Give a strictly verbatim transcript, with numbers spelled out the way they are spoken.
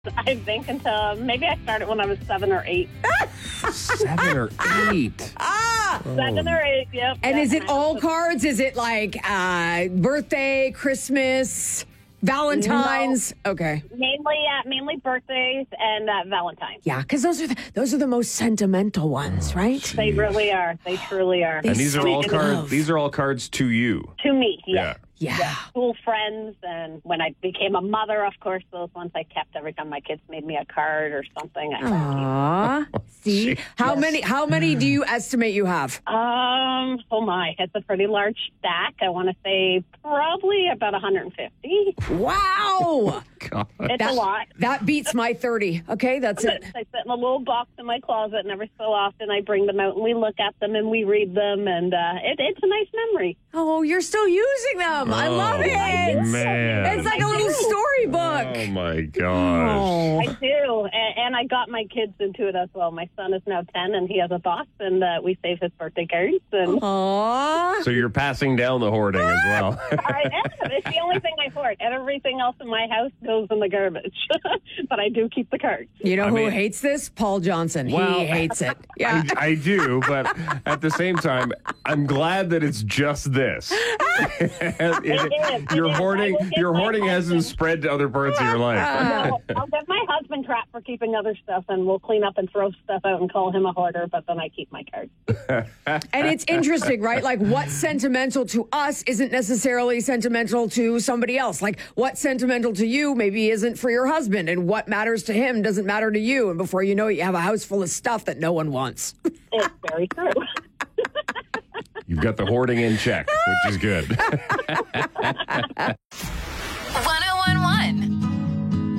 I think until maybe I started when I was seven or eight. Seven or eight. Ah! Seven or eight, yep. And That is it kind of all was- cards? Is it like uh, birthday, Christmas, Valentine's? Okay. Mainly, uh, mainly birthdays and uh, Valentine's. Yeah, because those are the, those are the most sentimental ones, right? They really are. They truly are. And these are all Sweet love. cards. These are all cards to you. To me, yes. Yeah. School friends, and when I became a mother, of course, those ones I kept every time my kids made me a card or something. I Aw. See, how many? How many do you estimate you have? Um, oh my, it's a pretty large stack. I want to say probably about one hundred fifty. Wow, God. It's that, a lot. that beats my thirty. Okay, that's it. I sit in a little box in my closet, and every so often I bring them out and we look at them and we read them, and uh, it, it's a nice memory. Oh, you're still using them. I love Oh, it. man. It's like a little storybook. Oh my gosh. Oh. I do, and, and I got my kids into it as well. My son is now ten, and he has a box, and uh, we save his birthday cards. And Aw. So you're passing down the hoarding as well. I am. It's the only thing I hoard. Everything else in my house goes in the garbage, but I do keep the cards. You know I who mean- hates this? Paul Johnson. Well, he hates it. Yeah. I, I do, but at the same time, I'm glad that it's just this. It- is. your It is. hoarding, I will get your my hoarding hasn't husband. spread to other parts of your life. No, I'll get my husband crap for keeping other stuff, and we'll clean up and throw stuff out and call him a hoarder, but then I keep my cards. And it's interesting, right? Like what's sentimental to us isn't necessarily sentimental to somebody else. Like what's sentimental to you maybe isn't for your husband, and what matters to him doesn't matter to you. And before you know it, you have a house full of stuff that no one wants. It's very true. You've got the hoarding in check, which is good. one